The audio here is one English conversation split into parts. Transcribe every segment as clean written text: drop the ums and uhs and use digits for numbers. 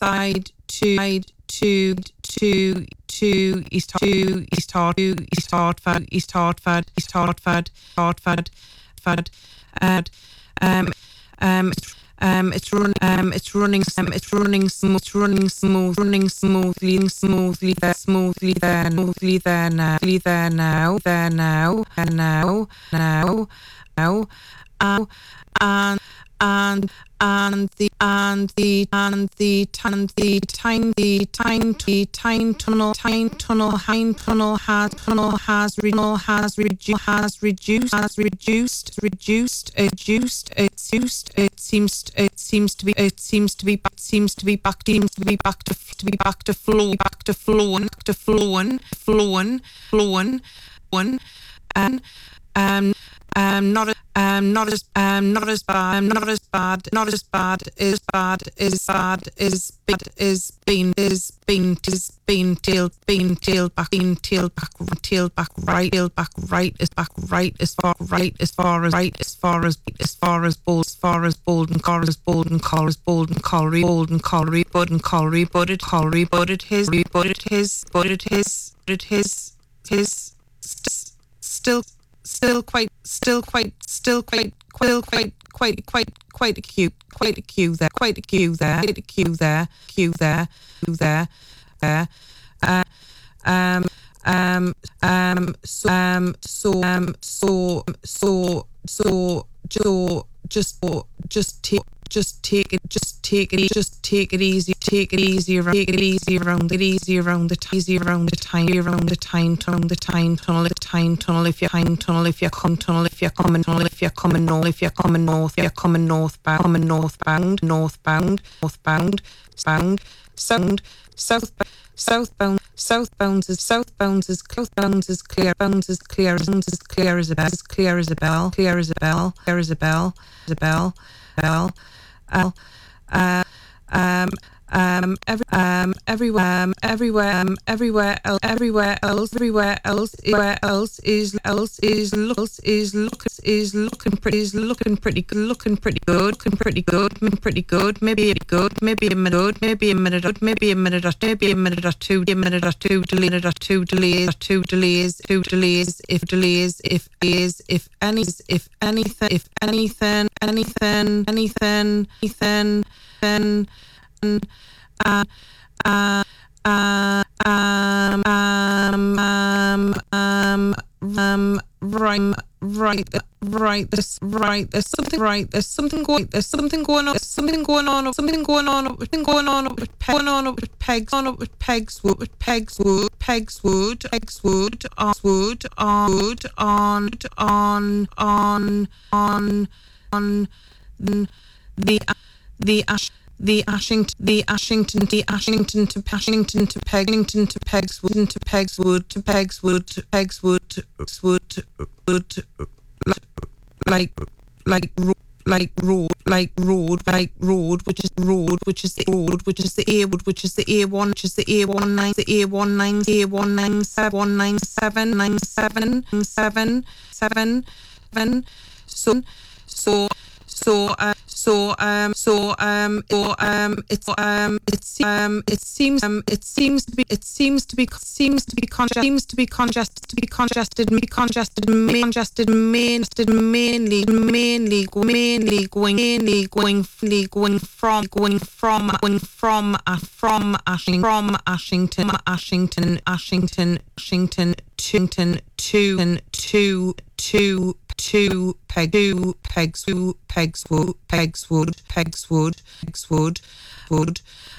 side to East Hartford, it's running smoothly there now, and the time tunnel has reduced. It seems to be back to flowing, and not as bad as far as Bolden Colliery, but it is still quite a queue there. Just take it easy around the time tunnel if you're coming southbound is clear as a bell. Everywhere else is looking pretty good. Maybe a minute or two delays, if anything. There's something going on with Pegswood on the Ashington to Pegswood, like road, which is the A197. It seems to be congested, mainly going from Ashington to Pegswood,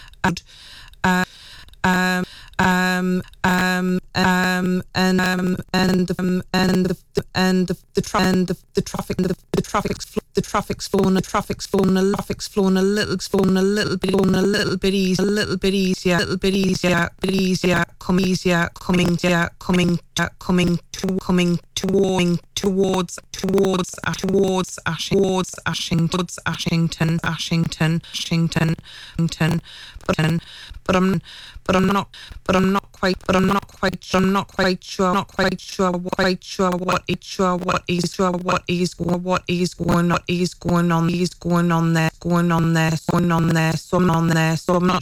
the traffic's flowing a little bit easier, coming towards Ashington, but I'm not quite sure what is going on there. So I'm not